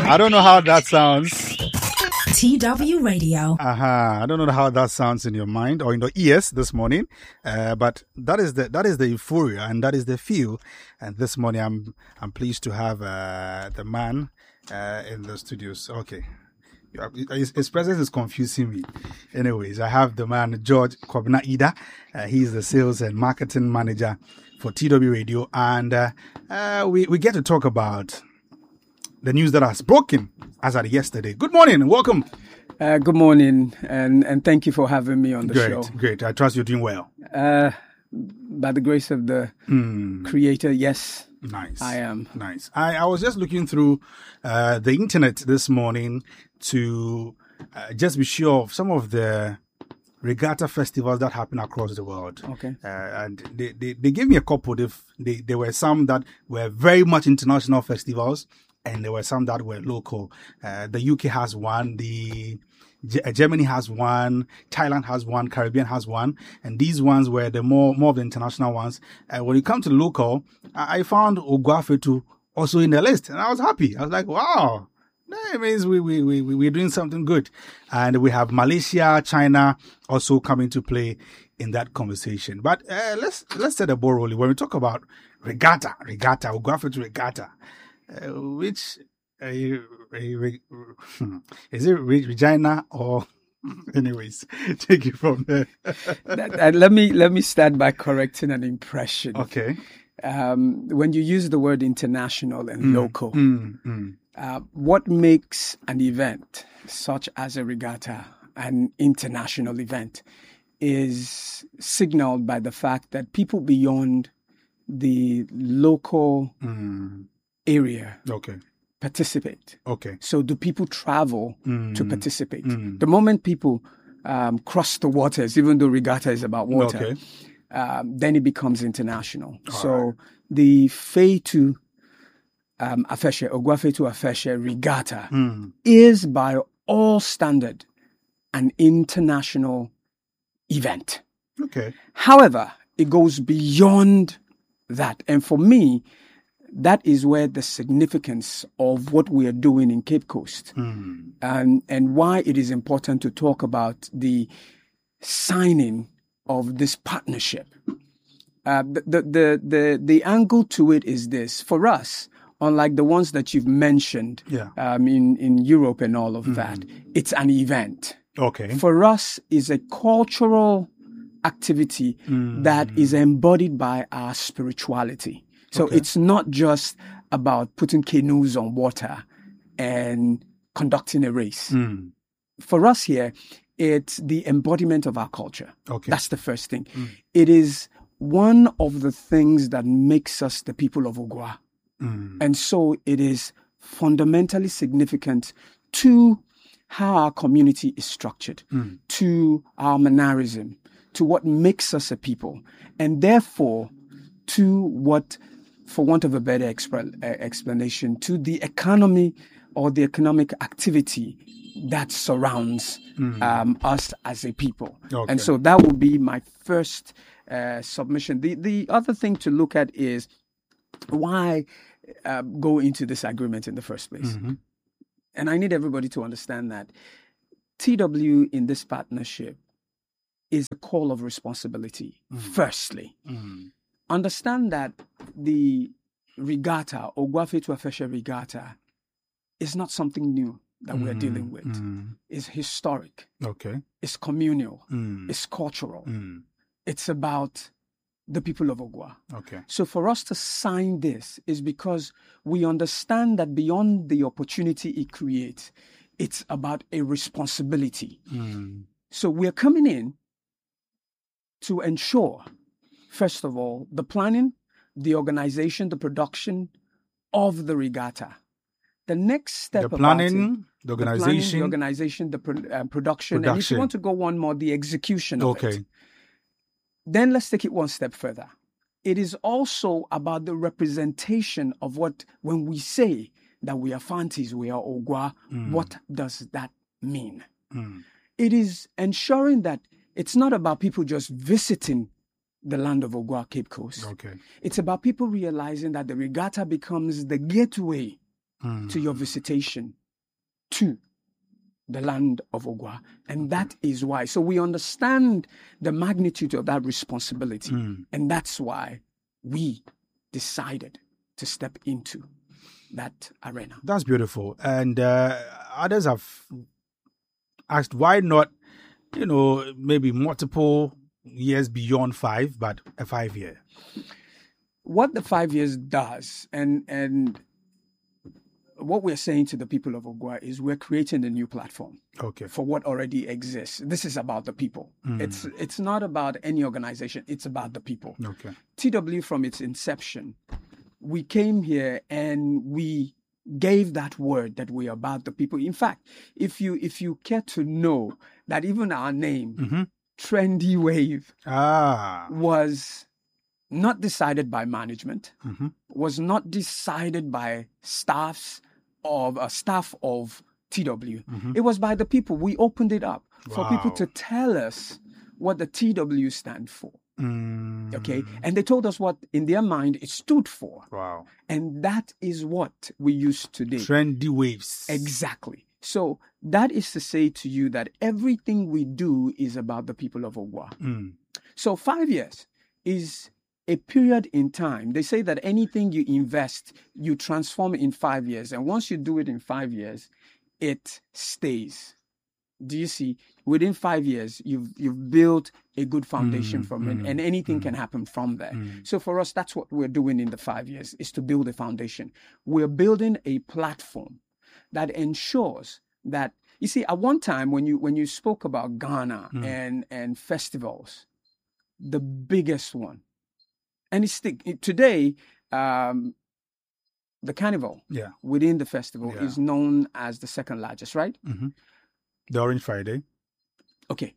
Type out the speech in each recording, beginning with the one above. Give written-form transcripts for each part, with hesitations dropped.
I don't know how that sounds. TW Radio. I don't know how that sounds in your mind or in your ears this morning, but that is the euphoria and that is the feel. And this morning, I'm pleased to have the man in the studios. Okay. His presence is confusing me. Anyways, I have the man, George Kwabena Ida. He's the sales and marketing manager for TW Radio. And we get to talk about the news that has broken as of yesterday. Good morning and welcome. Good morning, and thank you for having me on the show. Great. I trust you're doing well. By the grace of the Creator, yes. Nice. I am. Nice. I was just looking through the internet this morning to just be sure of some of the regatta festivals that happen across the world. Okay. And they gave me a couple. There were some that were very much international festivals, and there were some that were local. The UK has one, Germany has one, Thailand has one, Caribbean has one, and these ones were the more of the international ones. When it comes to local, I found Ogwafetu also in the list, and I was happy. I was like, wow, that means we're doing something good. And we have Malaysia, China also coming to play in that conversation. But let's set the ball rolling. When we talk about regatta, Ogwafetu regatta, which is it Regina or anyways? Take it from there. Let me start by correcting an impression. Okay. When you use the word international and local, what makes an event such as a regatta an international event is signaled by the fact that people beyond the local area participate. Okay. So do people travel to participate? The moment people cross the waters, even though regatta is about water, then it becomes international. The Fetu Afeshe, Ogwafetu Afeshe regatta is by all standard an international event. Okay. However, it goes beyond that. And for me, that is where the significance of what we are doing in Cape Coast and why it is important to talk about the signing of this partnership. The angle to it is this. For us, unlike the ones that you've mentioned in Europe and all of that, it's an event. Okay. For us, it's a cultural activity that is embodied by our spirituality. So it's not just about putting canoes on water and conducting a race. For us here, it's the embodiment of our culture. Okay. That's the first thing. It is one of the things that makes us the people of Ogwa. And so it is fundamentally significant to how our community is structured, to our mannerism, to what makes us a people, and therefore to what, for want of a better explanation, to the economy or the economic activity that surrounds us as a people. Okay. And so that would be my first submission. The other thing to look at is why go into this agreement in the first place. And I need everybody to understand that TW in this partnership is a call of responsibility, firstly. Understand that the regatta, Ogwafetu Afeshe regatta, is not something new that we're dealing with. It's historic. Okay. It's communal. It's cultural. It's about the people of Ogwa. Okay. So for us to sign this is because we understand that beyond the opportunity it creates, it's about a responsibility. So we're coming in to ensure, first of all, the planning, the organization, the production of the regatta. The next step the planning, the production, and if you want to go one more, the execution of it. Then let's take it one step further. It is also about the representation of what, when we say that we are Fantis, we are Ogwa, what does that mean? It is ensuring that it's not about people just visiting the land of Ogwa, Cape Coast. It's about people realizing that the regatta becomes the gateway to your visitation to the land of Ogwa. And that is why. So we understand the magnitude of that responsibility. And that's why we decided to step into that arena. That's beautiful. And others have asked, why not, maybe multiple years beyond 5, but a 5-year? What the 5 years does, and what we're saying to the people of Ogwa is we're creating a new platform for what already exists. This is about the people. It's not about any organization. It's about the people. TW, from its inception, we came here and we gave that word that we are about the people. In fact, if you care to know that even our name, Trendy Wave, was not decided by management, was not decided by staff of TW. It was by the people. We opened it up for people to tell us what the TW stand for. Okay, and they told us what in their mind it stood for. Wow. And that is what we use today. Trendy Waves. Exactly. So that is to say to you that everything we do is about the people of Ogwa. So 5 years is a period in time. They say that anything you invest, you transform in 5 years. And once you do it in 5 years, it stays. Do you see? Within 5 years, you've built a good foundation from it, and anything can happen from there. So for us, that's what we're doing in the 5 years, is to build a foundation. We're building a platform that ensures that, you see, at one time when you spoke about Ghana and festivals, the biggest one, and today, the carnival within the festival is known as the second largest, right? The Orange Friday. Okay.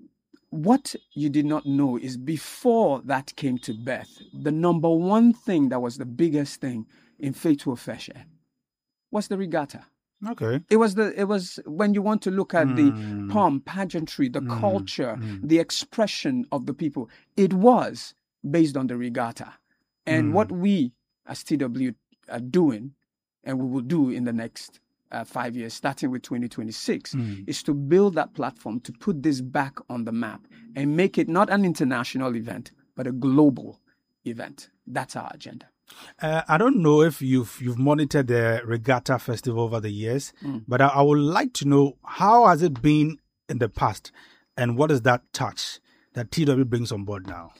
What you did not know is before that came to birth, the number one thing that was the biggest thing in Fetu Feshe was the regatta. Okay. It was when you want to look at the pomp, pageantry, the culture, the expression of the people, it was based on the regatta. And what we as TW are doing, and we will do in the next 5 years, starting with 2026, is to build that platform to put this back on the map and make it not an international event, but a global event. That's our agenda. I don't know if you've monitored the Regatta Festival over the years, but I would like to know, how has it been in the past, and what is that touch that TW brings on board now?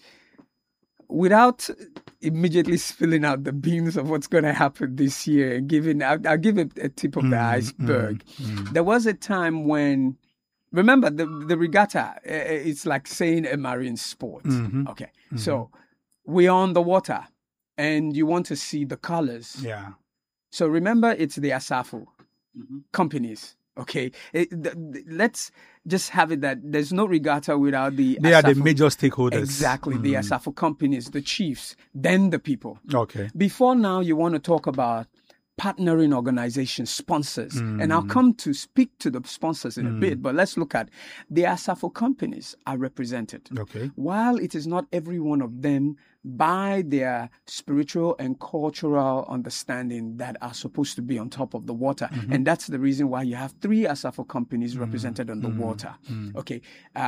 Without immediately spilling out the beans of what's going to happen this year, I'll give it a tip of the iceberg. There was a time when, remember, the regatta, it's like saying a marine sport. Okay, so we're on the water, and you want to see the colors. Yeah. So remember, it's the Asafo companies. Okay, let's just have it that there's no regatta without the They are the major stakeholders. Exactly, the Asafo companies, the chiefs, then the people. Okay. Before now, you want to talk about partnering organizations, sponsors. And I'll come to speak to the sponsors in a bit, but let's look at the Asafo companies are represented. Okay. While it is not every one of them by their spiritual and cultural understanding that are supposed to be on top of the water. And that's the reason why you have 3 Asafo companies represented on the water. Okay.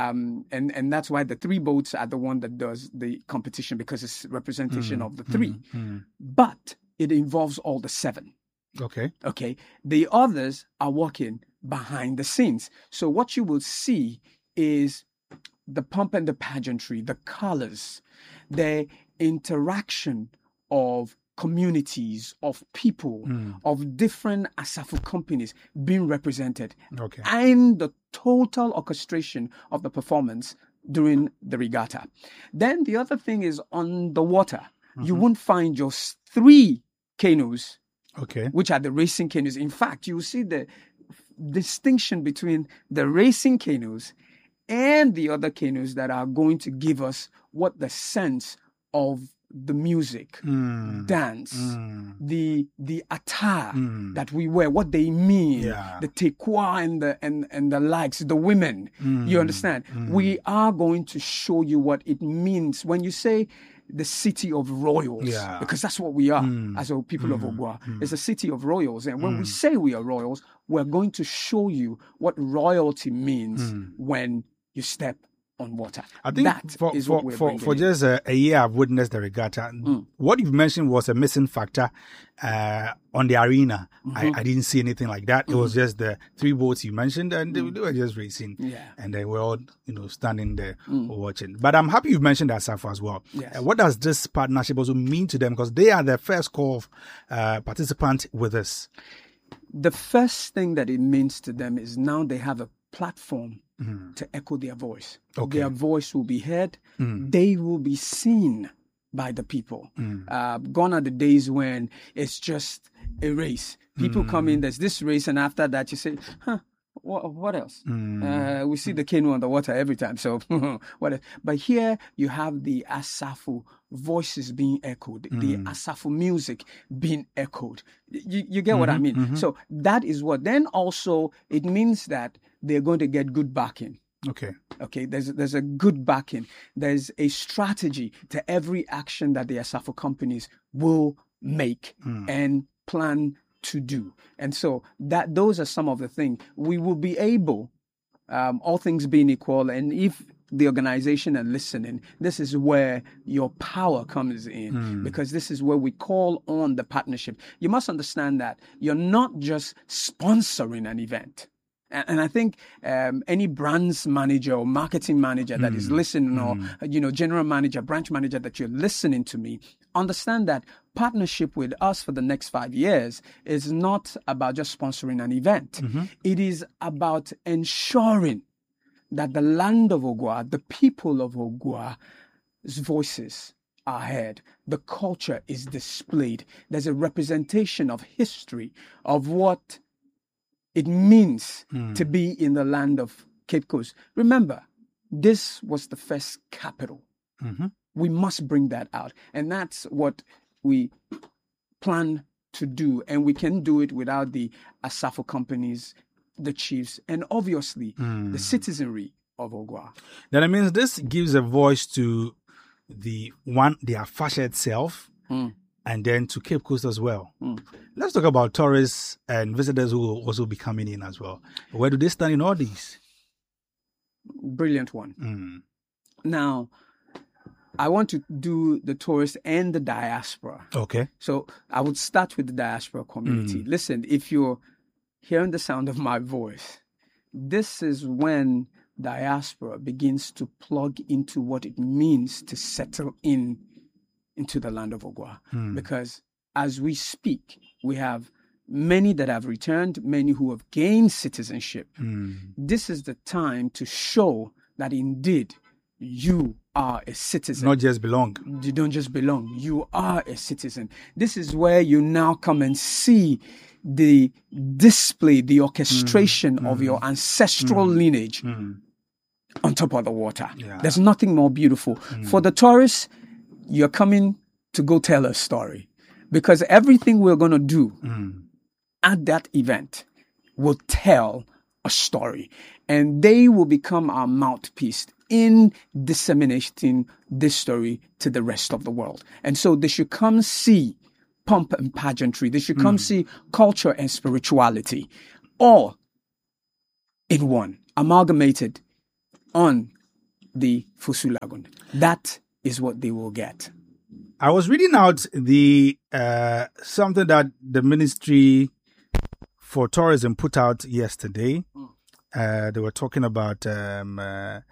And that's why the 3 boats are the one that does the competition, because it's representation of the 3. But it involves all the 7. Okay. The others are working behind the scenes. So what you will see is the pomp and the pageantry, the colors, the interaction of communities, of people, of different Asafo companies being represented, and the total orchestration of the performance during the regatta. Then the other thing is, on the water, you won't find just 3 canoes, which are the racing canoes. In fact, you will see the distinction between the racing canoes and the other canoes that are going to give us what the sense of the music, dance, the attire that we wear, what they mean, the tekwa and the likes, the women. You understand? We are going to show you what it means when you say the city of royals, because that's what we are as a people of Ogwa. It's a city of royals. And when we say we are royals, we're going to show you what royalty means when you step on water. I think for just a year I've witnessed the regatta. What you've mentioned was a missing factor on the arena. I didn't see anything like that. It was just the 3 boats you mentioned, and they were just racing. And they were all, standing there watching. But I'm happy you mentioned Asafo as well. Yes. What does this partnership also mean to them? Because they are the first call participant with us. The first thing that it means to them is now they have a platform to echo their voice. Okay. Their voice will be heard. They will be seen by the people. Gone are the days when it's just a race. People come in, there's this race, and after that you say, what else? We see the canoe on the water every time. So what else? But here you have the Asafo voices being echoed, the Asafo music being echoed. You get what I mean? So that is what. Then also it means that they're going to get good backing. Okay. There's a good backing. There's a strategy to every action that the Asafo companies will make and plan to do. And so those are some of the things we will be able, all things being equal, and if the organization are listening, this is where your power comes in, because this is where we call on the partnership. You must understand that you're not just sponsoring an event. And I think any brands manager or marketing manager that is listening, or general manager, branch manager that you're listening to me, understand that partnership with us for the next 5 years is not about just sponsoring an event. It is about ensuring that the land of Ogwa, the people of Ogwa's voices are heard. The culture is displayed. There's a representation of history, of what it means to be in the land of Cape Coast. Remember, this was the first capital. We must bring that out. And that's what we plan to do. And we can do it without the Asafo companies, the chiefs, and obviously the citizenry of Ogwa. Then it means this gives a voice to the Afasha itself, and then to Cape Coast as well. Let's talk about tourists and visitors who will also be coming in as well. Where do they stand in all these? Brilliant one. Now, I want to do the tourists and the diaspora. Okay. So I would start with the diaspora community. Listen, if you're hearing the sound of my voice, this is when diaspora begins to plug into what it means to settle into the land of Ogwa. Because as we speak, we have many that have returned, many who have gained citizenship. This is the time to show that indeed you are a citizen. Not just belong. You don't just belong. You are a citizen. This is where you now come and see the display, the orchestration of your ancestral lineage on top of the water. There's nothing more beautiful. For the tourists, you're coming to go tell a story, because everything we're going to do at that event will tell a story, and they will become our mouthpiece in disseminating this story to the rest of the world. And so they should come see pomp and pageantry. They should come see culture and spirituality, all in one, amalgamated on the Fusu Lagoon. That is what they will get. I was reading out the something that the Ministry for Tourism put out yesterday. They were talking about the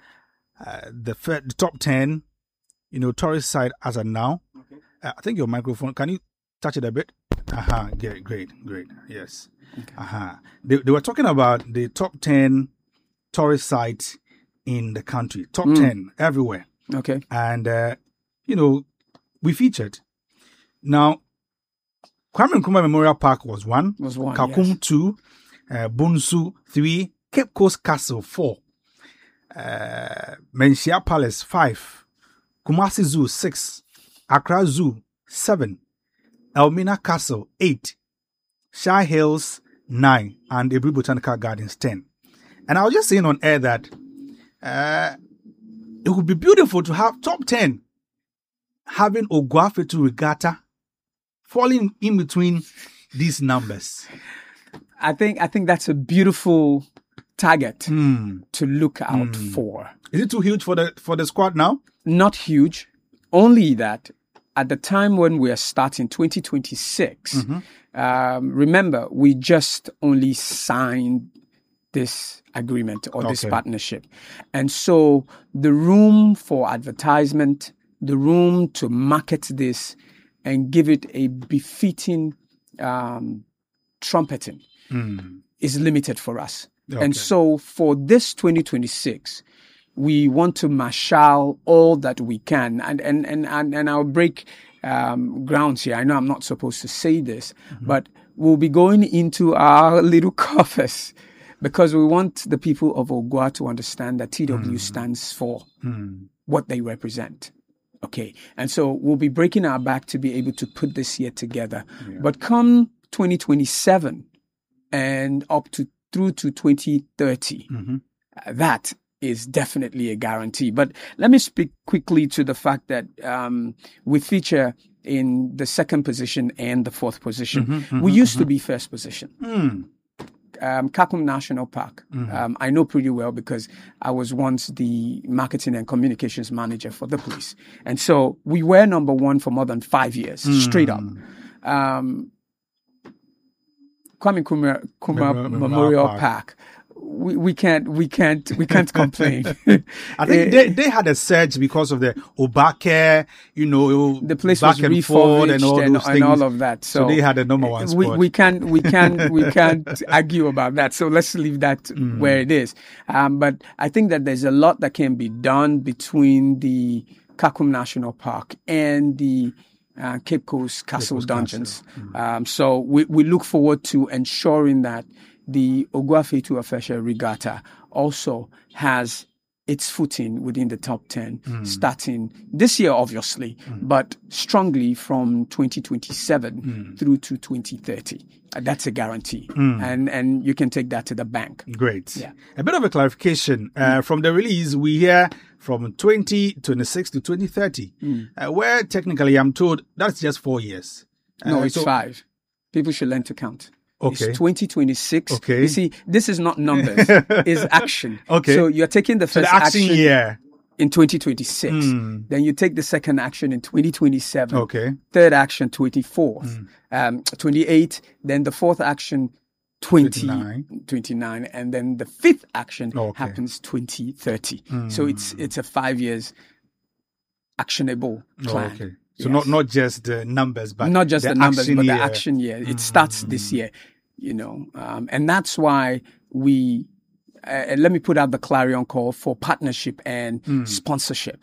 top 10, tourist site as of now. Okay. I think your microphone, can you touch it a bit? Great. Yes. Okay. They were talking about the top 10 tourist sites in the country. Top 10 everywhere. Okay. And, we featured. Now, Kwame Nkrumah Memorial Park was one. Kakum, yes. 2. Bunsu, 3. Cape Coast Castle, 4. Menchia Palace, 5. Kumasi Zoo, 6. Accra Zoo, 7. Elmina Castle, 8. Shire Hills, 9. And Ebri Botanical Gardens, 10. And I was just saying on air that it would be beautiful to have top 10 having Ogua Fetu Regatta falling in between these numbers? I think that's a beautiful target to look out for. Is it too huge for the squad now? Not huge. Only that at the time when we are starting 2026, remember, we just only signed this agreement or this partnership. And so the room for advertisement, the room to market this and give it a befitting trumpeting is limited for us. Okay. And so for this 2026, we want to marshal all that we can. And I'll break grounds here. I know I'm not supposed to say this, but we'll be going into our little coffers because we want the people of Ogua to understand that TW stands for what they represent. Okay. And so we'll be breaking our back to be able to put this year together. Yeah. But come 2027 and up to through to 2030, that is definitely a guarantee. But let me speak quickly to the fact that we feature in the second position and the fourth position. We used to be first position. Kakum National Park. I know pretty well because I was once the marketing and communications manager for the police. And so we were number one for more than 5 years, straight up. Kwame Nkrumah Memorial Park. We can't complain. I think they had a surge because of the Obake, the place was refurbished and all of that. So they had a number one spot. We can't argue about that. So let's leave that where it is. But I think that there's a lot that can be done between the Kakum National Park and the Cape Coast Castle Dungeons. So we look forward to ensuring that the Ogua Fetu Afesha Regatta also has its footing within the top 10, starting this year, obviously, but strongly from 2027 through to 2030. That's a guarantee. And you can take that to the bank. Great. Yeah. A bit of a clarification. From the release, we hear from 2026 to 2030, where technically I'm told that's just 4 years. No, it's 5. People should learn to count. Okay. It's 2026. Okay. You see, this is not numbers. It's action. Okay. So you're taking the first action year in 2026. Then you take the second action in 2027. Okay. Third action, 24th. 28. Then the fourth action, 29. And then the fifth action happens 2030. So it's a 5 years actionable plan. Okay. So not just the numbers, but not just the numbers, but the action year. It starts this year, and that's why we. Let me put out the clarion call for partnership and sponsorship.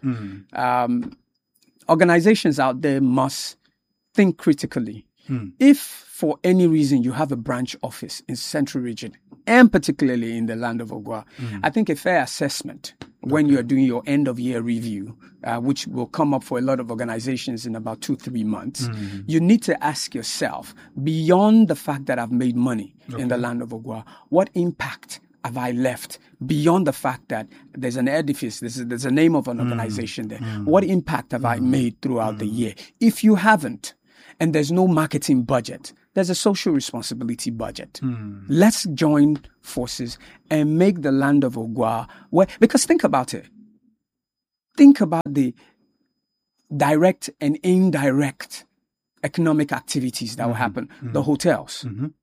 Organizations out there must think critically. If for any reason you have a branch office in Central Region, and particularly in the land of Ogua, I think a fair assessment when you are doing your end of year review, which will come up for a lot of organizations in about 2-3 months, you need to ask yourself, beyond the fact that I've made money in the land of Ogua, what impact have I left beyond the fact that there's an edifice, there's a name of an organization there? What impact have I made throughout the year? If you haven't, and there's no marketing budget, there's a social responsibility budget. Let's join forces and make the land of Ogua, because think about it. Think about the direct and indirect economic activities that will happen. The hotels,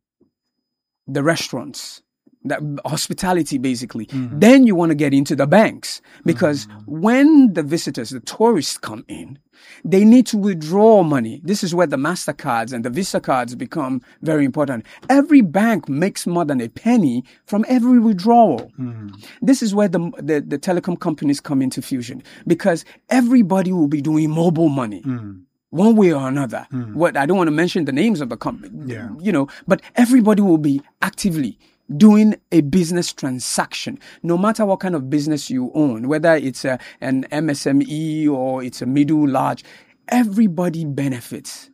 the restaurants, the hospitality, basically. Then you want to get into the banks, because when the visitors, the tourists come in, they need to withdraw money. This is where the MasterCards and the Visa cards become very important. Every bank makes more than a penny from every withdrawal. This is where the telecom companies come into fusion, because everybody will be doing mobile money. One way or another. I don't want to mention the names of the company, but everybody will be actively doing a business transaction, no matter what kind of business you own, whether it's an MSME or it's a middle large, everybody benefits.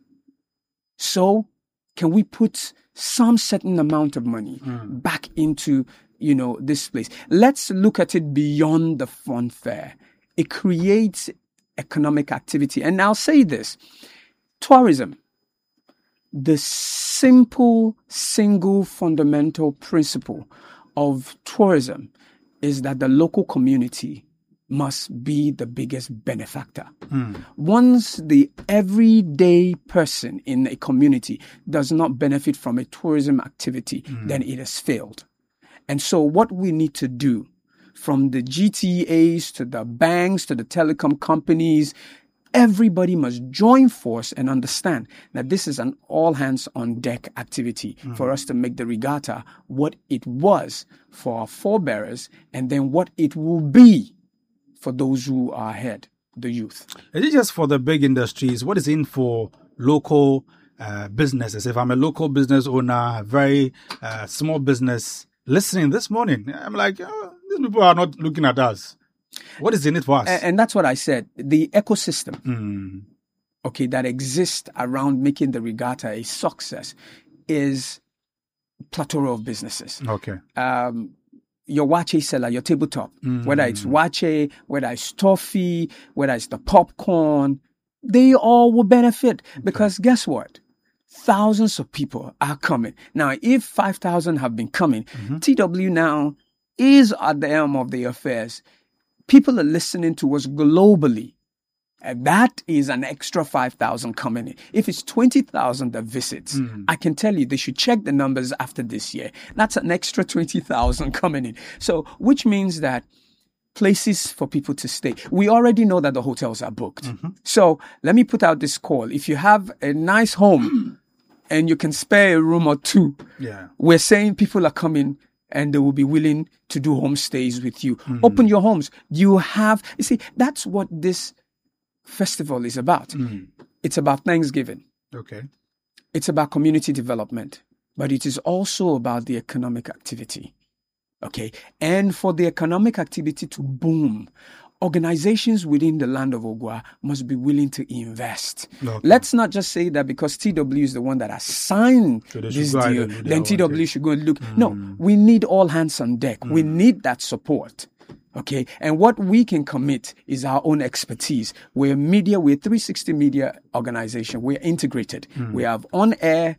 So can we put some certain amount of money back into, this place? Let's look at it beyond the fun fair. It creates economic activity. And I'll say this, tourism, the simple, single, fundamental principle of tourism is that the local community must be the biggest benefactor. Once the everyday person in a community does not benefit from a tourism activity, then it has failed. And so what we need to do, from the GTAs to the banks to the telecom companies, everybody must join force and understand that this is an all-hands-on-deck activity for us to make the regatta what it was for our forebearers and then what it will be for those who are ahead, the youth. Is it just for the big industries? What is in for local businesses? If I'm a local business owner, a very small business, listening this morning, I'm like, oh, these people are not looking at us. What is in it for us? And that's what I said. The ecosystem, okay, that exists around making the regatta a success is plethora of businesses. Okay. Your wache seller, your tabletop, whether it's wache, whether it's toffee, whether it's the popcorn, they all will benefit because guess what? Thousands of people are coming. Now, if 5,000 have been coming, TW now is at the helm of the affairs. People are listening to us globally. And that is an extra 5,000 coming in. If it's 20,000 that visits, I can tell you they should check the numbers after this year. That's an extra 20,000 coming in. So, which means that places for people to stay. We already know that the hotels are booked. So, let me put out this call. If you have a nice home and you can spare a room or two, we're saying people are coming and they will be willing to do homestays with you. Open your homes. You see, that's what this festival is about. It's about Thanksgiving. Okay. It's about community development, but it is also about the economic activity. Okay. And for the economic activity to boom, organizations within the land of Ogwa must be willing to invest. Okay. Let's not just say that because TW is the one that has signed this deal, then TW should go and look. No, we need all hands on deck. We need that support. Okay. And what we can commit is our own expertise. We're 360 media organization. We're integrated. We have on air,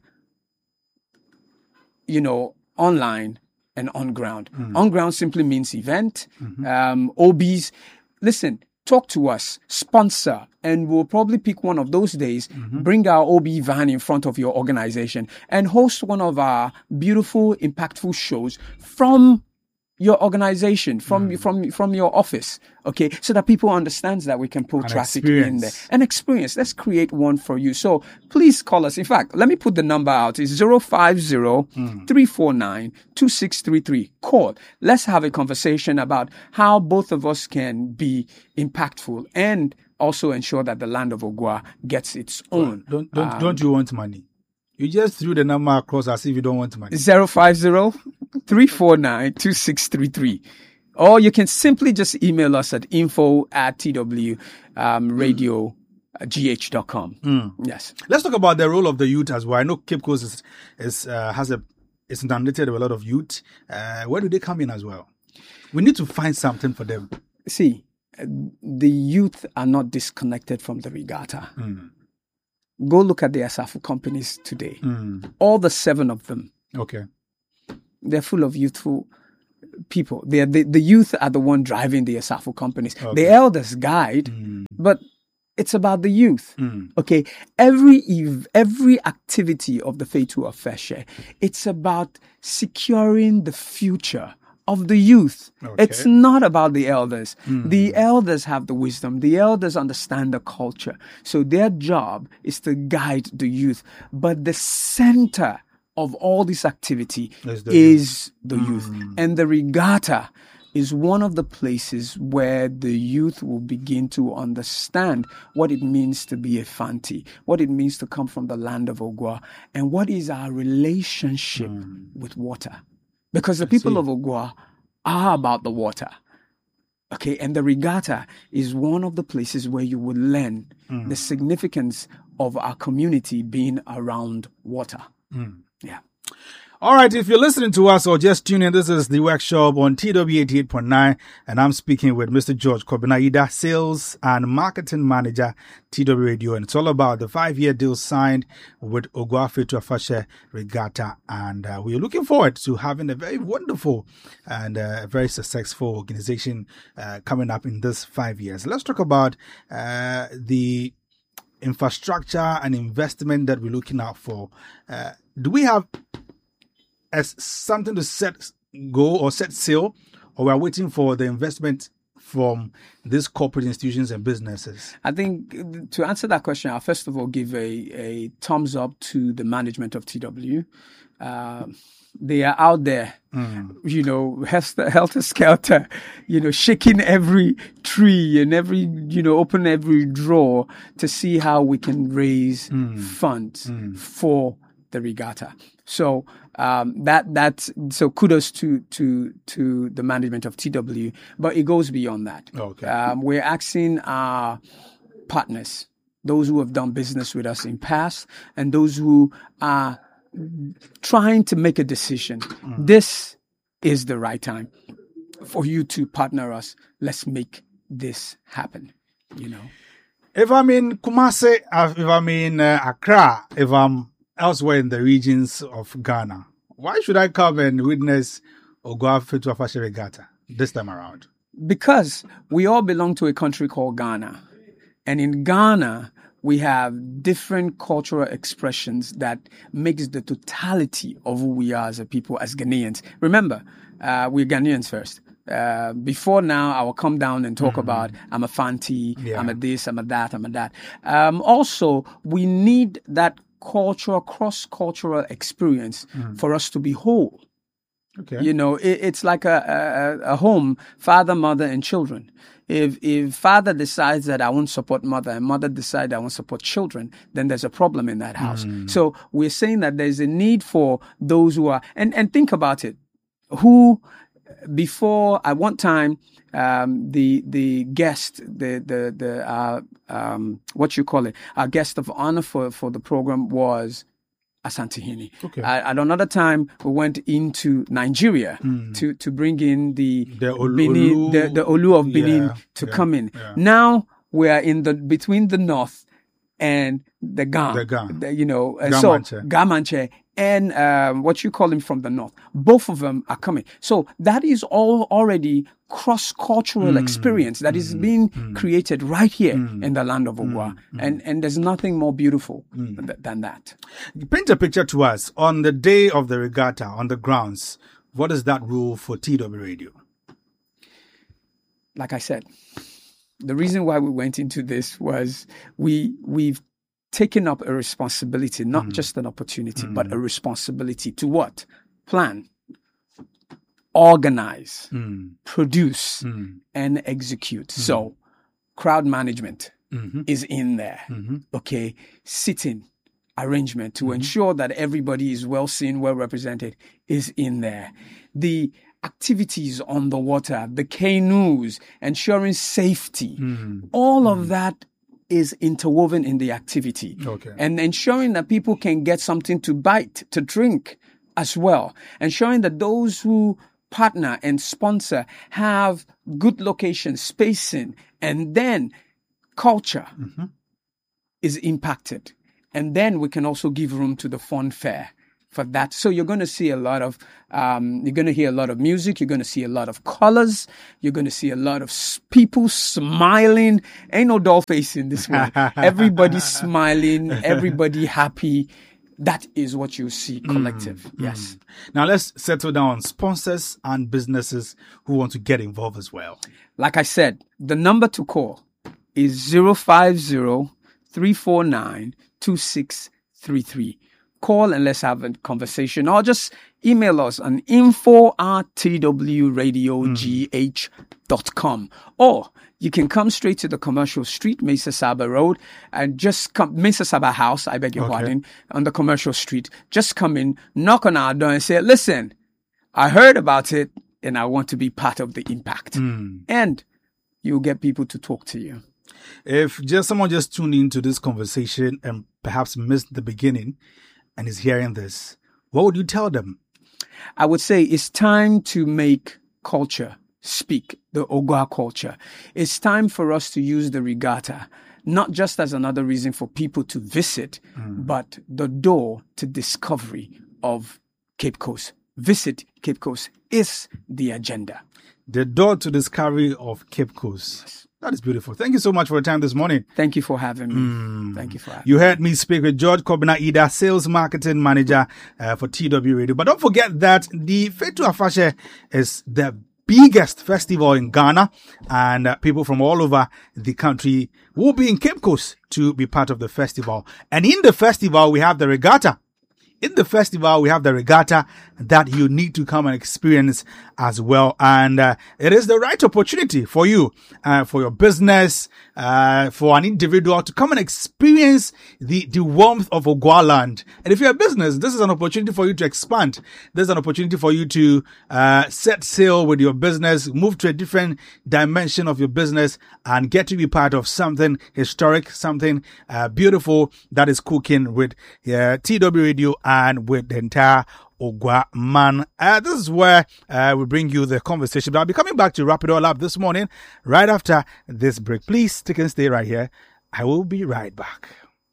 online and on ground. On ground simply means event, OBs. Listen, talk to us, sponsor, and we'll probably pick one of those days, bring our OB van in front of your organization and host one of our beautiful, impactful shows from your organization, from your office, okay, so that people understand that we can pull traffic in there. An experience. Let's create one for you. So please call us. In fact, let me put the number out. It's 050-349-2633. Call. Let's have a conversation about how both of us can be impactful and also ensure that the land of Ogwa gets its own. Don't you want money? You just threw the number across as if you don't want money. 050-349-2633. Or you can simply just email us at info@twradiogh.com. Yes. Let's talk about the role of the youth as well. I know Cape Coast is inundated with a lot of youth. Where do they come in as well? We need to find something for them. See, the youth are not disconnected from the regatta. Go look at the Asafu companies today. All the 7 of them. Okay. They're full of youthful people. The youth are the one driving the Asafu companies. Okay. The elders guide, but it's about the youth. Okay. Every activity of the Feitu Afeshe, it's about securing the future of the youth. Okay. It's not about the elders. The elders have the wisdom. The elders understand the culture. So their job is to guide the youth. But the center of all this activity is the youth. And the regatta is one of the places where the youth will begin to understand what it means to be a Fanti, what it means to come from the land of Ogwa, and what is our relationship with water. Because the people of Ogwa are about the water. Okay, and the regatta is one of the places where you will learn the significance of our community being around water. Yeah. All right, if you're listening to us or just tuning in, this is the workshop on TW 88.9, and I'm speaking with Mr. George Kobena-Yida, Sales and Marketing Manager, TW Radio, and it's all about the 5-year deal signed with Oguaa Fetu Afahye Regatta, and we're looking forward to having a very wonderful and very successful organization coming up in this 5 years. Let's talk about the infrastructure and investment that we're looking out for. Do we have as something to set sail, or we're waiting for the investment from these corporate institutions and businesses? I think to answer that question, I'll first of all give a thumbs up to the management of TW. They are out there, helter-skelter, shaking every tree and open every drawer to see how we can raise funds for the regatta. So so kudos to the management of TW, but it goes beyond that. Okay. We're asking our partners, those who have done business with us in past, and those who are trying to make a decision. This is the right time for you to partner us. Let's make this happen. If I'm in Kumasi, if I'm in Accra, if I'm elsewhere in the regions of Ghana, why should I come and witness Oguaa Fetu Afahye Regatta this time around? Because we all belong to a country called Ghana. And in Ghana, we have different cultural expressions that makes the totality of who we are as a people, as Ghanaians. Remember, we're Ghanaians first. Before now, I will come down and talk about I'm a Fanti, I'm a this, I'm a that, I'm a that. Also, we need that cross-cultural experience for us to be whole. Okay. It's like a home, father, mother, and children. If father decides that I won't support mother and mother decides I won't support children, then there's a problem in that house. So we're saying that there's a need for those who are, and think about it, who before at one time, the guest, our guest of honor for the program was Asantehene. Okay. At another time, we went into Nigeria to bring in the Benin, the Olu of Benin to come in. Yeah. Now we are in between the north and the Gan. Gamanche and what you call him from the north. Both of them are coming. So that is all already cross-cultural experience that is being created right here in the land of Oguaa. And there's nothing more beautiful than that. Paint a picture to us on the day of the regatta on the grounds. What is that rule for TW Radio? Like I said, the reason why we went into this was we've taken up a responsibility, not just an opportunity, but a responsibility to what? Plan, organize, produce, and execute. So crowd management is in there. Okay. Sitting arrangement to ensure that everybody is well seen, well represented is in there. The activities on the water, the canoes, ensuring safety, all of that is interwoven in the activity. Okay. And ensuring that people can get something to bite, to drink as well. Ensuring that those who partner and sponsor have good location, spacing, and then culture is impacted. And then we can also give room to the fun fair for that. So you're going to see you're going to hear a lot of music. You're going to see a lot of colors. You're going to see a lot of people smiling. Ain't no dull face in this one. Everybody smiling, everybody happy. That is what you see collective. Yes. Now let's settle down on sponsors and businesses who want to get involved as well. Like I said, the number to call is 050-349-2633. Call and let's have a conversation, or just email us on info@twradiogh.com. Or you can come straight to the Commercial Street, Mesa Saba Road, and just come, Mesa Saba House, I beg your pardon, on the Commercial Street. Just come in, knock on our door and say, listen, I heard about it and I want to be part of the impact. And you'll get people to talk to you. If someone just tuned into this conversation and perhaps missed the beginning and is hearing this, what would you tell them I would say it's time to make culture speak, the Ogwa culture. It's time for us to use the regatta, not just as another reason for people to visit, but the door to discovery of Cape Coast. Visit Cape Coast is the agenda. The door to discovery of Cape Coast. Yes. That is beautiful. Thank you so much for your time this morning. Thank you for having me. Thank you for having me. You heard me speak with George Kobina Ida, Sales Marketing Manager for TW Radio. But don't forget that the Fetu Afashe is the biggest festival in Ghana, and people from all over the country will be in Cape Coast to be part of the festival. And in the festival, we have the regatta. In the festival, we have the regatta that you need to come and experience as well. And it is the right opportunity for you, for your business, for an individual to come and experience the warmth of Ogwa land. And if you're a business, this is an opportunity for you to expand. There's an opportunity for you to set sail with your business, move to a different dimension of your business, and get to be part of something historic, something beautiful that is cooking with TW Radio and with the entire Ogwa man. This is where we bring you the conversation. But I'll be coming back to wrap it all up this morning, right after this break. Please stick and stay right here. I will be right back.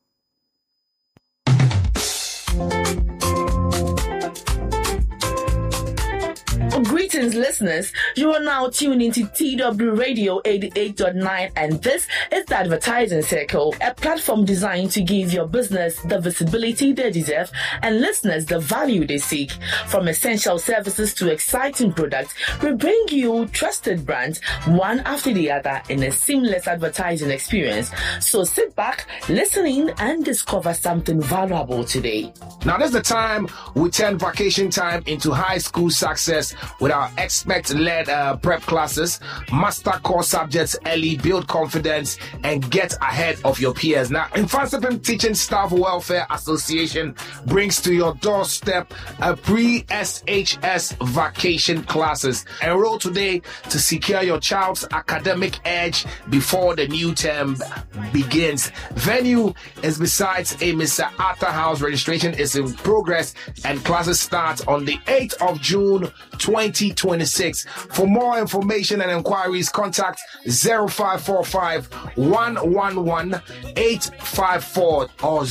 Greetings, listeners. You are now tuned into TW Radio 88.9, and this is the Advertising Circle, a platform designed to give your business the visibility they deserve and listeners the value they seek. From essential services to exciting products, we bring you trusted brands, one after the other, in a seamless advertising experience. So sit back, listen in, and discover something valuable today. Now, this is the time we turn vacation time into high school success with our expert-led prep classes, master core subjects early, build confidence, and get ahead of your peers. Now, Infantsipim Teaching Staff Welfare Association brings to your doorstep a pre-SHS vacation classes. Enroll today to secure your child's academic edge before the new term begins. Venue is besides a Mr. Arthur House. Registration is in progress and classes start on the 8th of June 2026. For more information and inquiries, contact 0545 111 854 or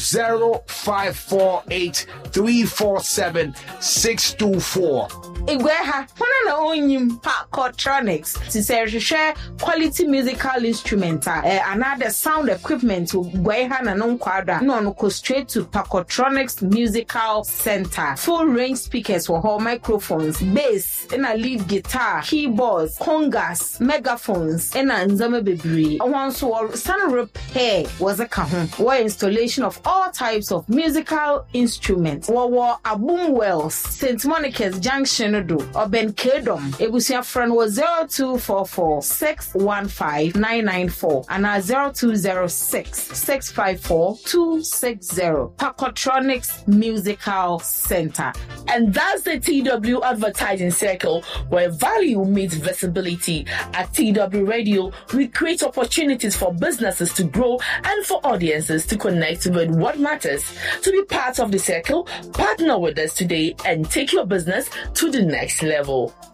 0548 347 624. Igweha, na onyim Parkotronics to share quality musical instrumental another sound equipment Igweha na non quadra no go straight to Parkotronics Musical Center. Full range speakers for whole microphones, bass, and a lead guitar, keyboards, congas, megaphones, and a nzame bebre. Once or sound repair was a kahun or installation of all types of musical instruments. War a boom wells, St. Monica's Junction or Ben Kedom. Ebusia friend was 0244 615 994 and 0206 654 260. Parkotronics Musical Center. And that's the TW Advertising Circle, where value meets visibility. At TW Radio, we create opportunities for businesses to grow and for audiences to connect with what matters. To be part of the circle, partner with us today and take your business to the next level.